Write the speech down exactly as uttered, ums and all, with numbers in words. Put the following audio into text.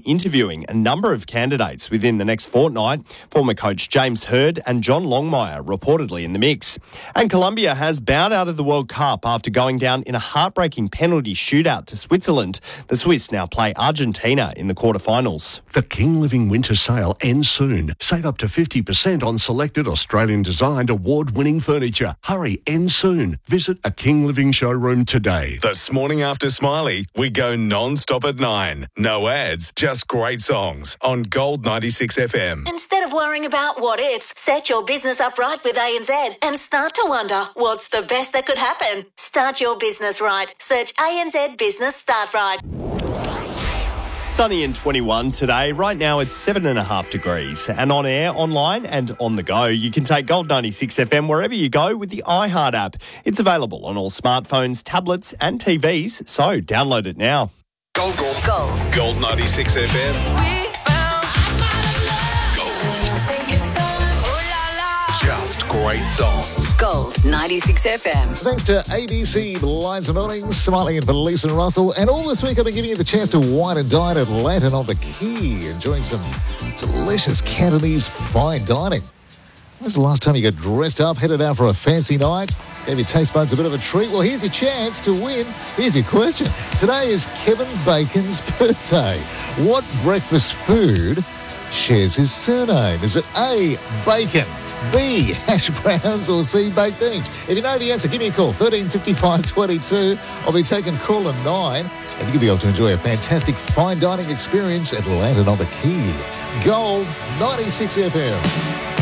interviewing a number of candidates within the next fortnight. Former coach James Hird and John Longmire reportedly in the mix. And Colombia has bowed out of the World Cup after going down in a heartbreaking penalty shootout to Switzerland. The Swiss now play Argentina in the quarterfinals. The King Living Winter Sale ends soon. Save up to fifty percent on selected Australian-designed award-winning furniture. Hurry, ends soon. Visit a King Living showroom today. This morning after Smiley, we go non-stop at nine. No ads, just great songs on Gold ninety-six F M. Instead of worrying about what ifs, set your business up right with A N Z and start to wonder what's the best that could happen. Start your business right. Search A N Z Business Start Right. Sunny and twenty-one today. Right now it's seven and a half degrees. And on air, online and on the go, you can take Gold ninety-six F M wherever you go with the iHeart app. It's available on all smartphones, tablets and T Vs, so download it now. Gold, gold, gold. Gold ninety-six F M. We found gold. Just great songs. Gold ninety-six F M. Thanks to A B C, Lights and Mornings, Smiley and Felice and Russell. And all this week I've been giving you the chance to wine and dine at Lantern on the Quay, enjoying some delicious Cantonese fine dining. When's the last time you got dressed up, headed out for a fancy night, gave your taste buds a bit of a treat? Well, here's your chance to win. Here's your question. Today is Kevin Bacon's birthday. What breakfast food shares his surname? Is it A, bacon, B, hash browns, or C, baked beans? If you know the answer, give me a call, thirteen fifty-five twenty-two. I'll be taking caller nine, and you'll be able to enjoy a fantastic fine dining experience at Lantern on the Quay. Gold ninety-six F M.